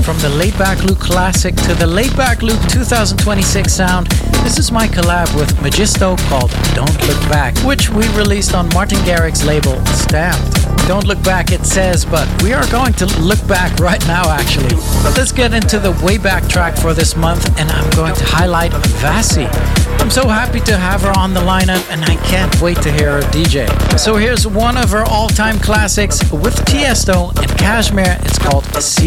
from the Laid Back Luke Classic to the Laid Back Luke 2026 sound. This is my collab with Magisto called Don't Look Back, which we released on Martin Garrix's label Stamped. Don't look back, it says, but we are going to look back right now, actually. But let's get into the way back track for this month, and I'm going to highlight Vasi. I'm so happy to have her on the lineup, and I can't wait to hear her DJ. So here's one of her all-time classics with Tiesto and Cashmere. It's called